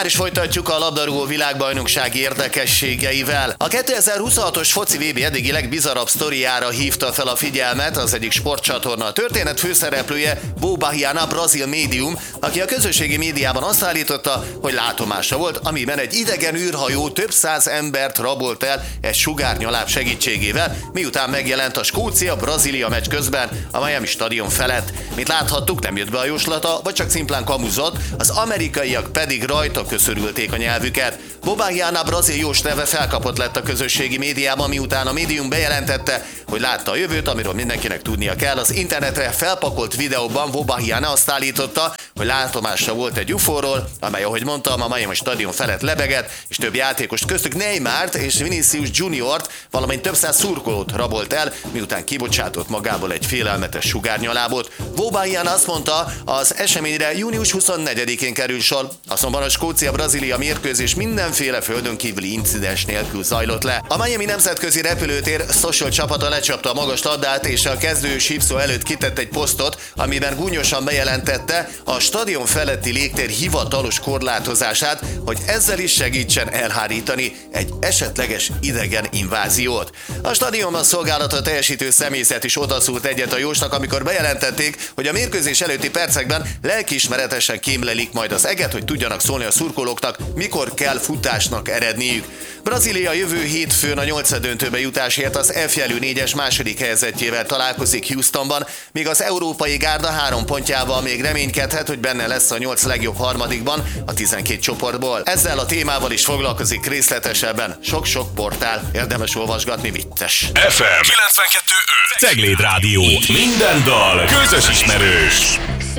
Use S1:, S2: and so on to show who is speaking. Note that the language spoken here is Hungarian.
S1: És folytatjuk a labdarúgó világbajnokság érdekességeivel. A 2026-os foci VB eddigi legbizarabb sztoriára hívta fel a figyelmet az egyik sportcsatorna. A történet főszereplője Bo Bahiana, brazil médium, aki a közösségi médiában azt állította, hogy látomása volt, amiben egy idegen űrhajó több száz embert rabolt el egy sugárnyaláb segítségével, miután megjelent a Skócia-Brazília meccs közben a Miami stadion felett. Mint láthattuk, nem jött be a jóslata, vagy csak szimplán kamuzott, az amerikaiak pedig rajta köszörülték a nyelvüket. Bo Bahiana brazil jós neve felkapott lett a közösségi médiában, miután a médium bejelentette, hogy látta a jövőt, amiről mindenkinek tudnia kell. Az internetre felpakolt videóban Bo Bahiana azt állította, hogy látomásra volt egy UFO-ról, amely, ahogy mondtam, a Miami stadion felett lebegett, és több játékost, köztük Neymart és Vinicius Juniort, valamint több száz szurkolót rabolt el, miután kibocsátott magából egy félelmetes sugárnyalábot. Bo Bahiana azt mondta, az eseményre június 24-én kerül sor, azonban a Skócia-Brazília mérkőzés mindenféle földön kívüli incidens nélkül zajlott le. A Miami nemzetközi repülőtér social csapata lecsapta a magas labdát, és a kezdő sípszó előtt kitett egy posztot, amiben gúnyosan bejelentette a stadion feletti légtér hivatalos korlátozását, hogy ezzel is segítsen elhárítani egy esetleges idegen inváziót. A stadionban szolgálatot teljesítő személyzet is odaszúrt egyet a jósnak, amikor bejelentették, hogy a mérkőzés előtti percekben lelkiismeretesen kémlelik majd az eget, hogy tudjanak szólni a szurkolóknak, mikor kell futásnak eredniük. Brazília jövő hétfőn a nyolcaddöntőbe jutásért az F-jelű 4-es második helyezettjével találkozik Houstonban, míg az európai gárda 3 pontjával még reménykedhet, hogy benne lesz a 8 legjobb harmadikban a 12 csoportból. Ezzel a témával is foglalkozik részletesebben sok-sok portál. Érdemes olvasgatni, vicces.
S2: FM 92.5 Cegléd Rádió. Minden dal közös ismerős.